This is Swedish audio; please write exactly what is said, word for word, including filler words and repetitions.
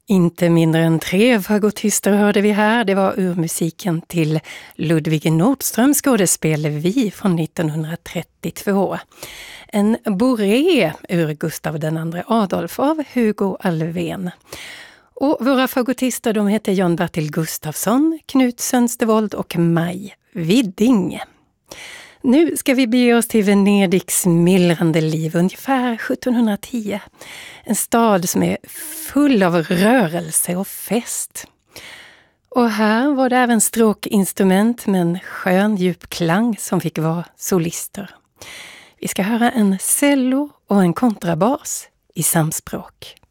Inte mindre än tre fagotister hörde vi här. Det var ur musiken till Ludvig Nordströms skådespel Vi från nittonhundratrettiotvå. En boré ur Gustav den andre Adolf av Hugo Alfvén. Och våra fagotister de heter Jan-Bertil Gustafsson, Knut Sönstervold och Maj Widding. Nu ska vi bege oss till Venedigs myllrande liv ungefär sjuttonhundratio. En stad som är full av rörelse och fest. Och här var det även stråkinstrument med en skön djup klang som fick vara solister. Vi ska höra en cello och en kontrabas i samspråk.